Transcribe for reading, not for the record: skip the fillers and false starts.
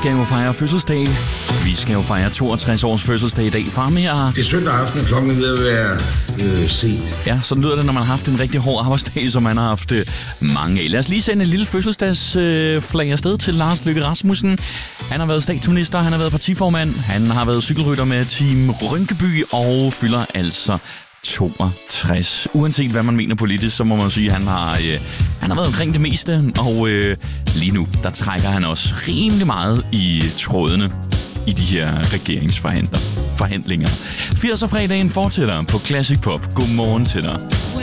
skal jo fejre fødselsdag. Vi skal jo fejre 62 års fødselsdag i dag. Far med jer. Det er søndag aften, og klokken er ved at være set. Ja, sådan lyder det, når man har haft en rigtig hård arbejdsdag, som man har haft mange af. Lad os lige sende en lille fødselsdagsflag afsted til Lars Løkke Rasmussen. Han har været statsminister, han har været partiformand, han har været cykelrytter med Team Rynkeby og fylder altså 62. Uanset hvad man mener politisk, så må man sige, at han har været omkring det meste, og lige nu, der trækker han også rimelig meget i trådene i de her regeringsforhandlinger. 80'er fredagen fortsætter på Classic Pop. Godmorgen til dig.